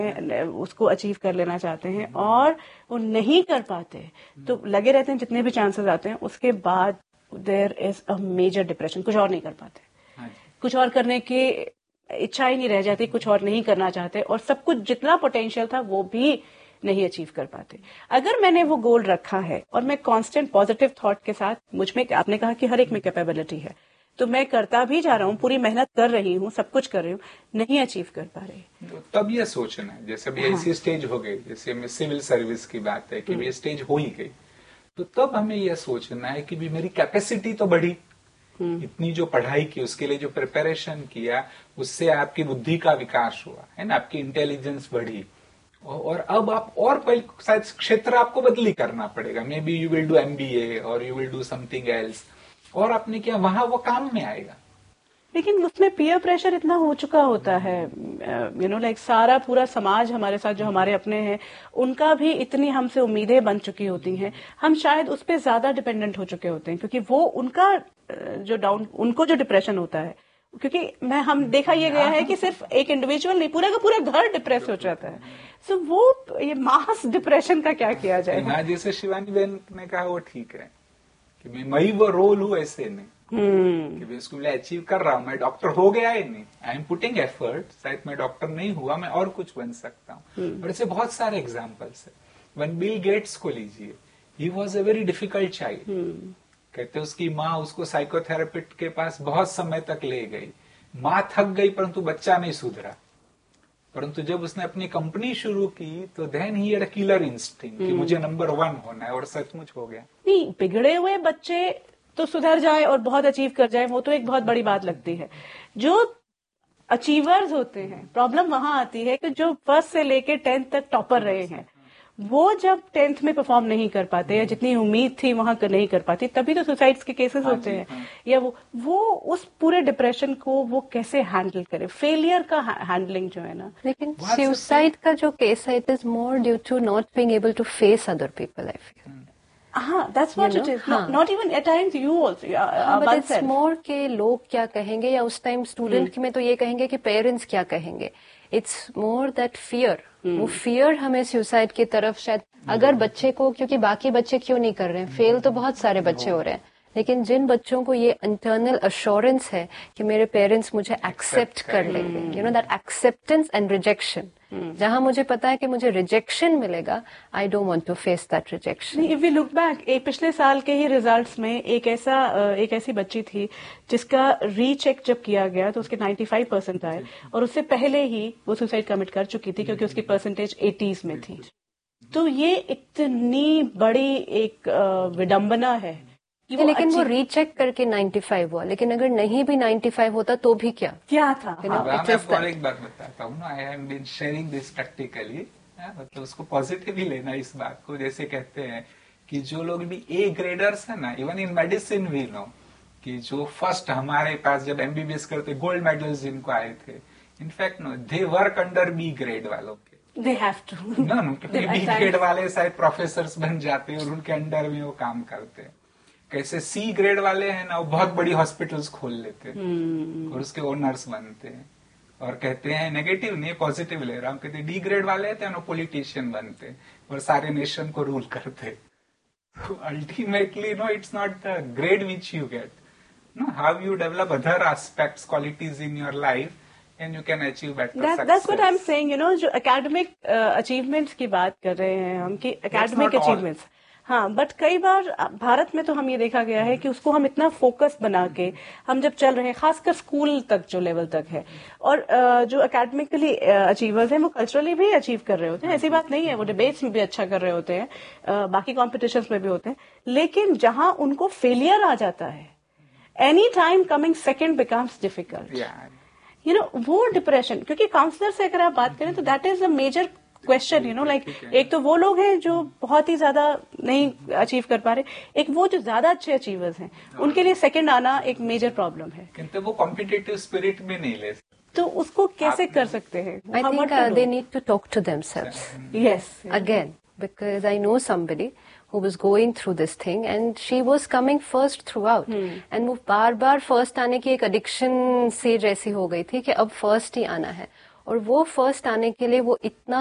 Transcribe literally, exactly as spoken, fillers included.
हैं, उसको अचीव कर लेना चाहते हैं और वो नहीं कर पाते, तो लगे रहते हैं जितने भी चांसेस आते हैं, उसके बाद there is a major depression, कुछ और नहीं कर पाते, कुछ और करने की इच्छा ही नहीं रह जाती, कुछ और नहीं करना चाहते और सब कुछ जितना पोटेंशियल था वो भी नहीं अचीव कर पाते। अगर मैंने वो गोल रखा है और मैं कांस्टेंट पॉजिटिव थॉट के साथ, मुझ में, आपने कहा कि हर एक में कैपेबिलिटी है, तो मैं करता भी जा रहा हूँ, पूरी मेहनत कर रही हूँ, सब कुछ कर रही हूँ, नहीं अचीव कर पा रही, तब ये सोचना है, जैसे अभी ऐसी स्टेज हो गई, जैसे हमें सिविल सर्विस की बात है कि ये स्टेज हो ही गई, तो तब हमें यह सोचना है कि भी मेरी कैपेसिटी तो बढ़ी, इतनी जो पढ़ाई की, उसके लिए जो प्रिपरेशन किया, उससे आपकी बुद्धि का विकास हुआ है ना, आपकी इंटेलिजेंस बढ़ी, और अब आप और शायद क्षेत्र आपको बदली करना पड़ेगा, may be you will do MBA और you will do something else, और आपने क्या वहां वो काम में आएगा। लेकिन उसमें पीयर प्रेशर इतना हो चुका होता है, यू नो लाइक सारा पूरा समाज हमारे साथ, जो हमारे अपने हैं, उनका भी इतनी हमसे उम्मीदें बन चुकी होती हैं, हम शायद उस पर ज्यादा डिपेंडेंट हो चुके होते हैं, क्योंकि वो उनका जो डाउन, उनको जो डिप्रेशन होता है, क्योंकि मैं हम देखा ये गया है कि सिर्फ एक इंडिविजुअल नहीं, पूरा का पूरा घर डिप्रेस हो जाता है, सो so, वो ये मास डिप्रेशन का क्या किया जाए। हाँ, जैसे शिवानी बहन ने कहा वो ठीक है कि मैं मई वो रोल हूँ, ऐसे नहीं hmm. कि मैं इसको मैं अचीव कर रहा हूँ, मैं डॉक्टर हो गया ही नहीं, आई एम पुटिंग एफर्ट, शायद मैं डॉक्टर नहीं हुआ, मैं और कुछ बन सकता हूँ। hmm. और ऐसे बहुत सारे एग्जाम्पल्स है। वन बिल गेट्स को लीजिए, he was a very difficult child, कहते उसकी माँ उसको साइकोथेरेपिस्ट के पास बहुत समय तक ले गई, माँ थक गई परंतु बच्चा नहीं सुधरा, परंतु जब उसने अपनी कंपनी शुरू की तो then he had a killer instinct कि मुझे नंबर वन होना है, और सचमुच हो गया। नहीं, बिगड़े हुए बच्चे तो सुधर जाए और बहुत अचीव कर जाए, वो तो एक बहुत बड़ी बात लगती है। जो अचीवर्स होते हैं, प्रॉब्लम वहां आती है कि जो फर्स्ट से लेके टेंथ तक टॉपर रहे हैं, वो जब टेंथ में परफॉर्म नहीं कर पाते या जितनी उम्मीद थी वहां कर नहीं कर पाती, तभी तो सुसाइड्स के केसेस हाँ होते हैं। हाँ। या वो वो उस पूरे डिप्रेशन को वो कैसे हैंडल करे, फेलियर का हैंडलिंग जो है ना। लेकिन सुसाइड का जो केस है, it is more due to not being able to face other people, I feel. हाँ, that's what it is. Not, not even at times you also. हाँ, but it's more के लोग क्या कहेंगे, या उस टाइम स्टूडेंट में तो ये कहेंगे कि पेरेंट्स क्या कहेंगे। इट्स मोर दैट फियर, वो फियर हमें सुसाइड की तरफ शायद, अगर बच्चे को, क्योंकि बाकी बच्चे क्यों नहीं कर रहे हैं, फेल तो बहुत सारे बच्चे हो रहे हैं, लेकिन जिन बच्चों को ये इंटरनल अश्योरेंस है कि मेरे पेरेंट्स मुझे एक्सेप्ट कर लेंगे, you know that acceptance and rejection, जहां मुझे पता है कि मुझे रिजेक्शन मिलेगा, I don't want to face that rejection. If we look back, एक पिछले साल के ही रिजल्ट्स में एक ऐसा एक ऐसी बच्ची थी जिसका रीचेक जब किया गया तो उसके पचानवे परसेंट आए, और उससे पहले ही वो सुसाइड कमिट कर चुकी थी क्योंकि उसकी परसेंटेज एटीज में थी। तो ये इतनी बड़ी एक विडंबना है। वो लेकिन वो रीचेक करके पचानवे हुआ, लेकिन अगर नहीं भी पचानवे होता तो भी क्या क्या था। हाँ, मैं आपको और एक बात बताता हूँ ना, I have been sharing this practically, मतलब उसको पॉजिटिव ही लेना इस बात को। जैसे कहते हैं कि जो लोग भी ए ग्रेडर्स है ना, even in medicine we know कि जो फर्स्ट हमारे पास जब एमबीबीएस करते गोल्ड मेडल्स जिनको आए थे, in fact no they work under B grade वालों के, दे हैव टू ना नो बी ग्रेड वाले शायद प्रोफेसर बन जाते हैं और उनके अंडर में वो काम करते हैं। कैसे सी ग्रेड वाले हैं ना, वो बहुत बड़ी हॉस्पिटल्स खोल लेते हैं hmm. और उसके ओनर्स बनते हैं, और कहते हैं नेगेटिव नहीं पॉजिटिव ले रहा हूँ, कहते डी ग्रेड वाले हैं ना पॉलिटिशियन बनते हैं और सारे नेशन को रूल करते हैं। तो ultimately no, it's not the grade which you get, know how you develop other aspects, qualities in your life, and you can achieve better that, success. That's what I'm saying, you know, जो academic uh, achievements की बात कर रहे हैं हम, कि academic achievements, हाँ, but कई बार भारत में तो हम ये देखा गया है कि उसको हम इतना फोकस बना के हम जब चल रहे हैं, खासकर स्कूल तक जो लेवल तक है, और जो एकेडमिकली अचीवर्स हैं वो कल्चरली भी अचीव कर रहे होते हैं, ऐसी बात नहीं है, वो डिबेट्स में भी अच्छा कर रहे होते हैं, बाकी कॉम्पिटिशन्स में भी होते हैं, लेकिन जहां उनको फेलियर आ जाता है, any time coming second becomes difficult, you know, वो डिप्रेशन। क्योंकि काउंसलर से अगर आप बात करें तो that is a major question, you know, like एक तो वो लोग हैं जो बहुत ही ज्यादा नहीं अचीव कर पा रहे, एक वो जो ज्यादा अच्छे अचीवर्स हैं, उनके लिए सेकंड आना एक मेजर प्रॉब्लम है। किंतु वो कॉम्पिटिटिव स्पिरिट में नहीं ले, तो उसको कैसे कर सकते हैं? I think they need to talk to themselves, yes, again, because I know somebody who was going through this thing and she was coming first throughout hmm. and वो बार बार फर्स्ट आने की एक एडिक्शन सी जैसी हो गई थी कि अब फर्स्ट ही आना है, और वो फर्स्ट आने के लिए वो इतना